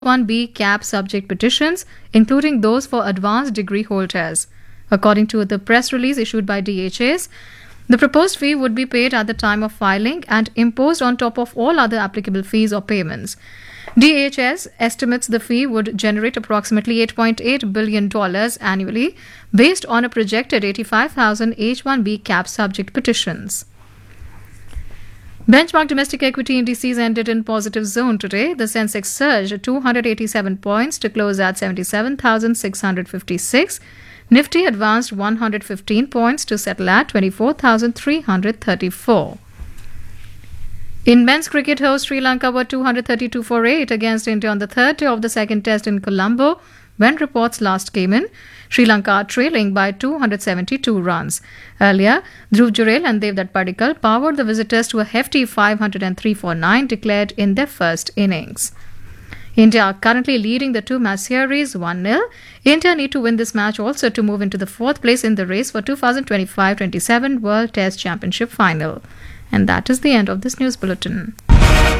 H1B cap subject petitions, including those for advanced degree holders. According to the press release issued by DHS, the proposed fee would be paid at the time of filing and imposed on top of all other applicable fees or payments. DHS estimates the fee would generate approximately $8.8 billion annually based on a projected 85,000 H1B cap subject petitions. Benchmark domestic equity indices ended in positive zone today. The Sensex surged 287 points to close at 77,656. Nifty advanced 115 points to settle at 24,334. In men's cricket, host Sri Lanka were 232 for 8 against India on the third day of the second test in Colombo when reports last came in. Sri Lanka are trailing by 272 runs. Earlier, Dhruv Jurel and Devdutt Padikkal powered the visitors to a hefty 503 for 9 declared in their first innings. India are currently leading the two-match series 1-0. India need to win this match also to move into the fourth place in the race for 2025-27 World Test Championship final. And that is the end of this news bulletin.